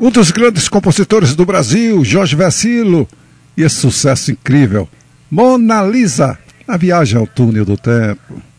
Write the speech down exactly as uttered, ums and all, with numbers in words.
Um dos grandes compositores do Brasil, Jorge Vercillo, e esse sucesso incrível, Mona Lisa, a viagem ao túnel do tempo.